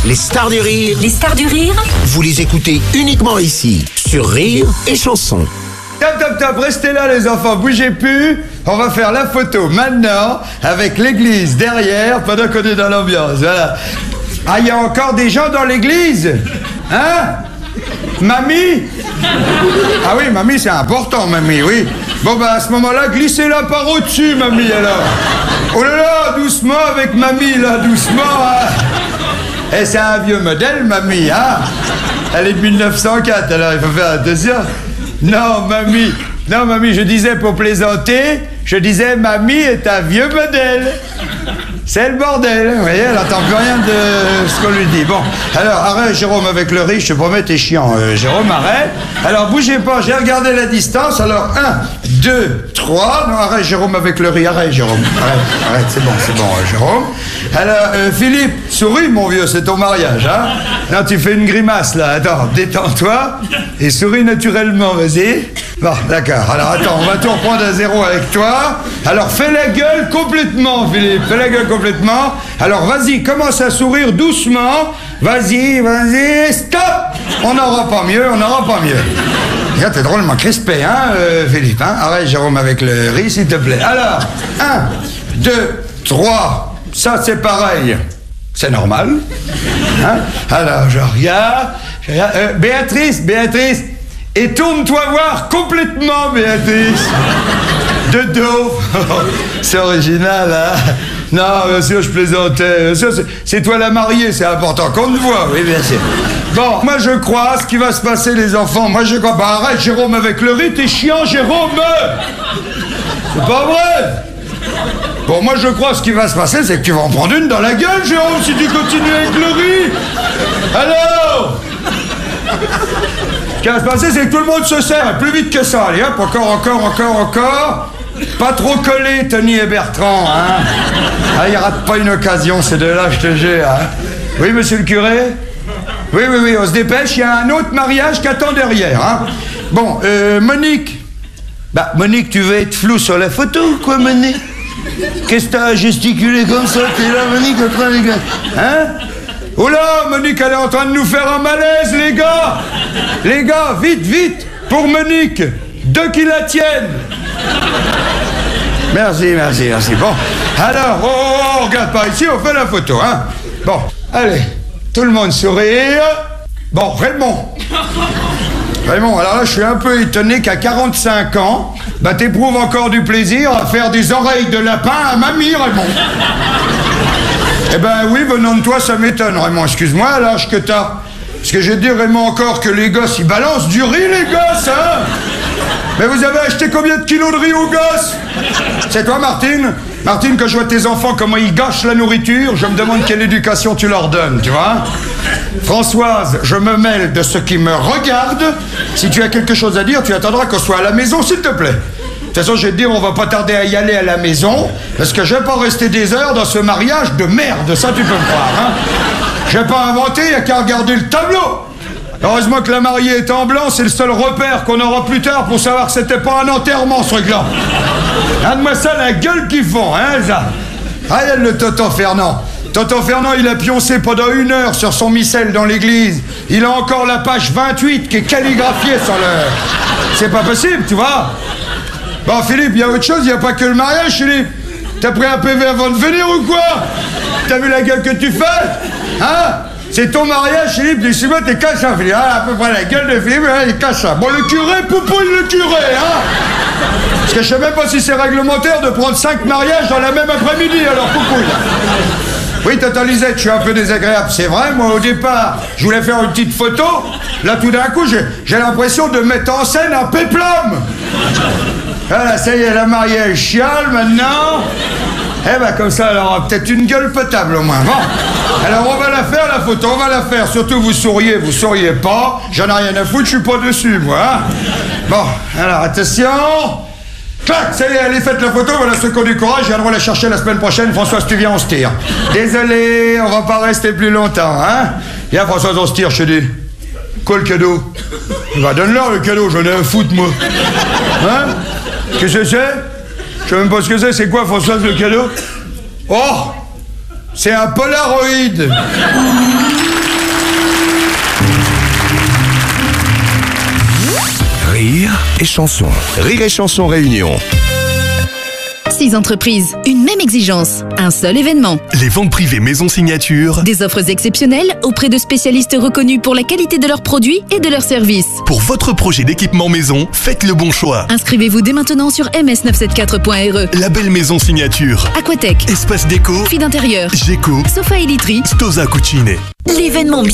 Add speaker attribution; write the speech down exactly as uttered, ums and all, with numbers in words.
Speaker 1: Les stars du rire.
Speaker 2: Les stars du rire.
Speaker 1: Vous les écoutez uniquement ici, sur Rire et Chanson.
Speaker 3: Top, top, top, restez là les enfants, bougez plus. On va faire la photo maintenant avec l'église derrière pendant qu'on est dans l'ambiance. Voilà. Ah, il y a encore des gens dans l'église? Hein? Mamie? Ah oui, mamie, c'est important, mamie, oui. Bon, bah, à ce moment-là, glissez-la par au-dessus, mamie, alors. Oh là là, doucement avec mamie, là, doucement, hein. Eh, c'est un vieux modèle, mamie, hein. Elle est de mille neuf cent quatre, alors il faut faire attention. Non, mamie, non, mamie, je disais pour plaisanter, je disais, mamie est un vieux modèle. C'est le bordel, vous voyez, elle n'entend plus rien de ce qu'on lui dit. Bon, alors, arrête, Jérôme, avec le riz, je te promets, t'es chiant, euh, Jérôme, arrête. Alors, bougez pas, j'ai regardé la distance, alors, un, deux, trois, non, arrête, Jérôme, avec le riz, arrête, Jérôme, arrête, arrête, c'est bon, c'est bon, euh, Jérôme. Alors, euh, Philippe, souris, mon vieux, c'est ton mariage, hein. Non, tu fais une grimace, là, attends, détends-toi, et souris naturellement, vas-y. Bon, d'accord, alors, attends, on va tout reprendre à zéro avec toi. Alors, fais la gueule complètement, Philippe, fais la gueule complètement. Alors, vas-y, commence à sourire doucement. Vas-y, vas-y, stop. On n'aura pas mieux, on n'aura pas mieux. Regarde, t'es drôlement crispé, hein, euh, Philippe, hein. Arrête, Jérôme, avec le riz, s'il te plaît. Alors, un, deux, trois. Ça, c'est pareil. C'est normal. Hein? Alors, je regarde. Je regarde. Euh, Béatrice, Béatrice. Et tourne-toi voir complètement, Béatrice. De dos. C'est original, hein? Non, bien sûr, je plaisantais. Bien sûr, c'est, c'est toi la mariée, c'est important qu'on te voit, oui, bien sûr. Bon, moi je crois, ce qui va se passer, les enfants, moi je crois. Bah arrête, Jérôme, avec le riz, t'es chiant, Jérôme. C'est pas vrai. Bon, moi je crois, ce qui va se passer, c'est que tu vas en prendre une dans la gueule, Jérôme, si tu continues avec le riz. Alors, ce qui va se passer, c'est que tout le monde se serre, plus vite que ça. Allez, hop, encore, encore, encore, encore. Pas trop collé, Tony et Bertrand, hein. Ah, il rate pas une occasion, ces deux-là, je te jure, hein. Oui, monsieur le curé? Oui, oui, oui, on se dépêche, il y a un autre mariage qui attend derrière, hein. Bon, euh, Monique. Bah, Monique, tu veux être flou sur la photo ou quoi, Monique? Qu'est-ce que t'as gesticulé comme ça? T'es là, Monique, en train de... Hein? Oh là, Monique, elle est en train de nous faire un malaise, les gars. Les gars, vite, vite, pour Monique. Deux qui la tiennent. Merci, merci, merci. Bon, alors, oh, oh, oh, regarde par ici, on fait la photo, hein. Bon, allez, tout le monde sourire. Bon, Raymond. Raymond, alors là, je suis un peu étonné qu'à quarante-cinq ans, bah, t'éprouves encore du plaisir à faire des oreilles de lapin à mamie, Raymond. Eh ben oui, venant de toi, ça m'étonne, Raymond. Excuse-moi, à l'âge que t'as. Parce que je vais te dire, Raymond, encore que les gosses, ils balancent du riz, les gosses, hein. Mais vous avez acheté combien de kilos de riz aux gosses? C'est toi, Martine? Martine, quand je vois tes enfants, comment ils gâchent la nourriture, je me demande quelle éducation tu leur donnes, tu vois? Françoise, je me mêle de ce qui me regarde. Si tu as quelque chose à dire, tu attendras qu'on soit à la maison, s'il te plaît. De toute façon, je vais te dire, on va pas tarder à y aller à la maison, parce que je vais pas rester des heures dans ce mariage de merde, ça tu peux me croire, hein? Je vais pas inventer, il n'y a qu'à regarder le tableau. Heureusement que la mariée est en blanc, c'est le seul repère qu'on aura plus tard pour savoir que c'était pas un enterrement, ce truc-là. Regarde-moi ça, la gueule qu'ils font, hein, ça. Ah, il y a le tonton Fernand. Tonton Fernand, il a pioncé pendant une heure sur son missel dans l'église. Il a encore la page vingt-huit qui est calligraphiée sur le... C'est pas possible, tu vois. Bon, Philippe, il y a autre chose, il n'y a pas que le mariage, Philippe. T'as pris un P V avant de venir ou quoi? T'as vu la gueule que tu fais? Hein? C'est ton mariage, Philippe, dis-moi, t'es cache ça, Philippe. Ah, à peu près la gueule de Philippe, hein, il est cache ça. Bon, le curé, poupouille le curé, hein. Parce que je sais même pas si c'est réglementaire de prendre cinq mariages dans la même après-midi, alors poupouille. Oui, Tata Lisette, je suis un peu désagréable, c'est vrai. Moi, au départ, je voulais faire une petite photo. Là, tout d'un coup, j'ai, j'ai l'impression de mettre en scène un péplum. Voilà, ça y est, la mariée, elle chiale, maintenant. Eh ben, comme ça, elle aura peut-être une gueule potable, au moins. Bon. Alors, on va la faire, la photo, on va la faire. Surtout, vous souriez, vous souriez pas. J'en ai rien à foutre, je suis pas dessus, moi. Hein. Bon, alors, attention. Clac, ça y est, allez, faites la photo, voilà ceux qui ont du courage, viendront la chercher la semaine prochaine. Françoise, tu viens, on se tire. Désolé, on va pas rester plus longtemps, hein. Viens, Françoise, on se tire, je te dis. Quoi, le cadeau? Bah, donne-leur le cadeau, j'en ai un foutre, moi. Hein? Qu'est-ce que c'est? Je sais même pas ce que c'est, c'est quoi, Françoise, le cadeau? Oh! C'est un Polaroid!
Speaker 1: et Chanson. Rire et Chanson Réunion.
Speaker 2: Six entreprises, une même exigence, un seul événement.
Speaker 4: Les ventes privées Maison Signature.
Speaker 2: Des offres exceptionnelles auprès de spécialistes reconnus pour la qualité de leurs produits et de leurs services.
Speaker 4: Pour votre projet d'équipement maison, faites le bon choix.
Speaker 2: Inscrivez-vous dès maintenant sur m s neuf cent soixante-quatorze point r e.
Speaker 4: La belle Maison Signature.
Speaker 2: Aquatech,
Speaker 4: Espace déco.
Speaker 2: Fille d'intérieur,
Speaker 4: Géco.
Speaker 2: Sofa et literie,
Speaker 4: Stosa Cucine.
Speaker 2: l'événement bien